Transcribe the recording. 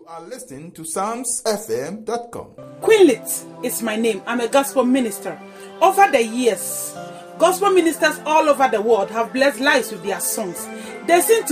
are listening to PsalmsFM.com. Queenlit is my name. I'm a gospel minister. Over the years, gospel ministers all over the world have blessed lives with their songs. They sing to